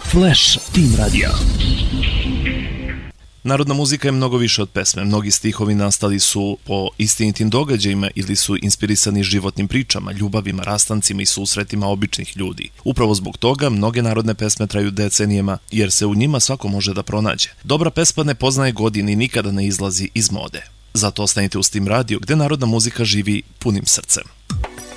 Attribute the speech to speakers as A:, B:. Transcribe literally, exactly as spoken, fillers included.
A: Flash Team Radio.
B: Narodna muzika je mnogo više od pesme. Mnogi stihovi nastali su po istinitim događajima ili su inspirisani životnim pričama, ljubavima, rastancima i susretima običnih ljudi. Upravo zbog toga mnoge narodne pesme traju decenijama, jer se u njima svako može da pronađe. Dobra pesma ne poznaje godine i nikada ne izlazi iz mode. Zato ostanite uz Team Radio, gde narodna muzika živi punim srcem.